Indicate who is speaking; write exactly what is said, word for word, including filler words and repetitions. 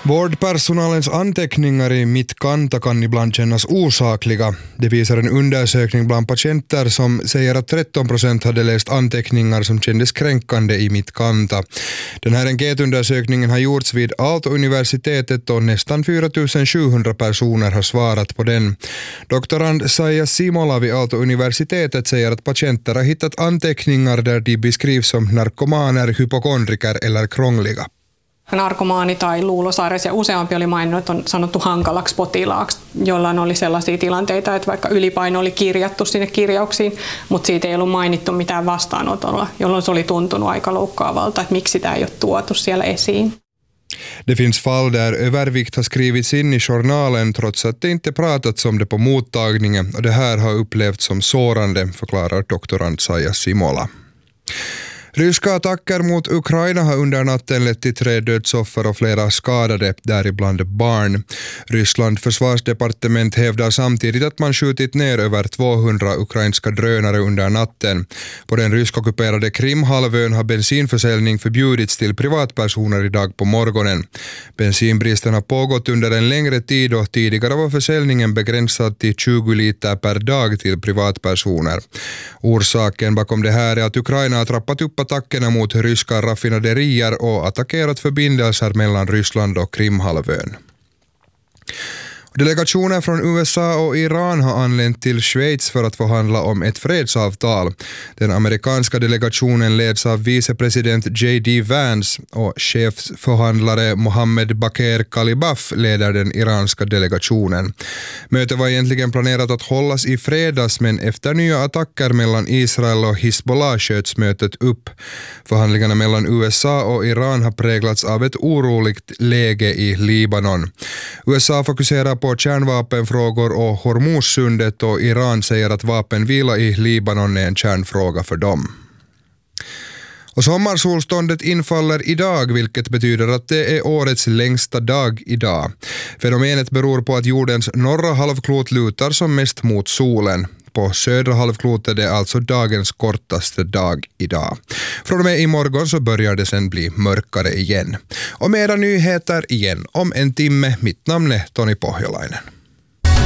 Speaker 1: Vårdpersonalens anteckningar i Mittkanta kan ibland kännas osakliga. Det visar en undersökning bland patienter som säger att tretton procent hade läst anteckningar som kändes kränkande i Mittkanta. Den här enkätundersökningen har gjorts vid Aalto-universitetet och nästan fyra tusen sjuhundra personer har svarat på den. Doktorand Saija Simola vid Aalto-universitetet säger att patienter har hittat anteckningar där de beskrivs som narkomaner, hypokondriker eller krångliga.
Speaker 2: Narkomaani tai luulosairas ja useampi oli maininnut, että on sanottu hankalaksi potilaaksi, jollain oli sellaisia tilanteita, että vaikka ylipaino oli kirjattu sinne kirjauksiin, mutta siitä ei ollut mainittu mitään vastaanotolla, jolloin se oli tuntunut aika loukkaavalta, että miksi sitä ei ole tuotu siellä esiin.
Speaker 1: Det finns fall där övervikt har skrivits in i journalen trots att det inte pratats om det på mottagningen och det här har upplevts som sårande, förklarar doktorand Saija Simola. Ryska attacker mot Ukraina har under natten lett till tre dödsoffer och flera skadade, däribland barn. Ryssland försvarsdepartement hävdar samtidigt att man skjutit ner över tvåhundra ukrainska drönare under natten. På den ryskockuperade Krimhalvön har bensinförsäljning förbjudits till privatpersoner idag på morgonen. Bensinbristen har pågått under en längre tid och tidigare var försäljningen begränsad till tjugo liter per dag till privatpersoner. Orsaken bakom det här är att Ukraina har trappat upp attackerna mot ryska raffinaderier och attackerat förbindelser mellan Ryssland och Krimhalvön. Delegationer från U S A och Iran har anlänt till Schweiz för att förhandla om ett fredsavtal. Den amerikanska delegationen leds av vicepresident J D Vance och chefsförhandlare Mohammed Bakr Kalibaf leder den iranska delegationen. Mötet var egentligen planerat att hållas i fredags, men efter nya attacker mellan Israel och Hizbollah sköts mötet upp. Förhandlingarna mellan U S A och Iran har präglats av ett oroligt läge i Libanon. U S A fokuserar på kärnvapenfrågor och Hormuzsundet och Iran säger att vapenvila i Libanon är en kärnfråga för dem. Och sommarsolståndet infaller idag, vilket betyder att det är årets längsta dag idag. Fenomenet beror på att jordens norra halvklot lutar som mest mot solen. På södra halvklotet är alltså dagens kortaste dag idag. Från och med imorgon så börjar det sen bli mörkare igen. Och mera nyheter igen om en timme. Mitt namn är Toni Pohjolainen.